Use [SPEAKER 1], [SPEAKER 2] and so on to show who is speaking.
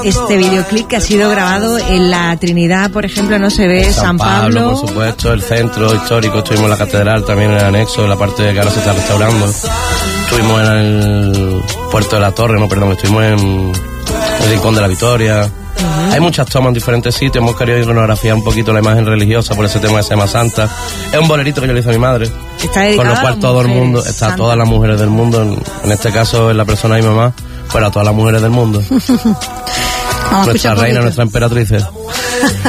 [SPEAKER 1] este videoclip que ha sido grabado en la Trinidad, por ejemplo, no se ve San Pablo.
[SPEAKER 2] Por supuesto, el centro histórico, estuvimos en la catedral, también en el anexo, en la parte que ahora se está restaurando. Estuvimos en el Puerto de la Torre, estuvimos en el Rincón de la Victoria. Hay muchas tomas en diferentes sitios. Hemos querido iconografiar un poquito la imagen religiosa por ese tema de Semana Santa. Es un bolerito que yo le hice a mi madre, con lo cual todo el mundo, todas las mujeres del mundo, en este caso es la persona de mi mamá, pero a todas las mujeres del mundo. Nuestra reina, nuestra emperatriz.